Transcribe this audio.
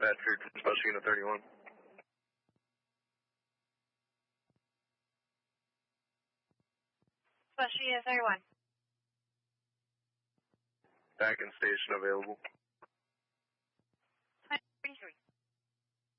Bedford from Special Unit 31. Special Unit 31. Back in station available.